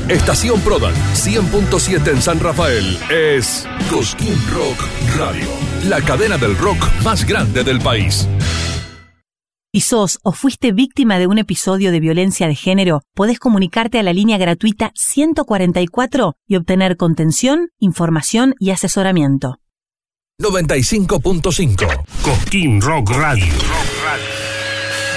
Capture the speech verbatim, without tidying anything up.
Estación Prodan, cien punto siete en San Rafael, es Cosquín Rock Radio, la cadena del rock más grande del país. Si sos o fuiste víctima de un episodio de violencia de género, podés comunicarte a la línea gratuita ciento cuarenta y cuatro y obtener contención, información y asesoramiento. noventa y cinco punto cinco Cosquín Rock Radio.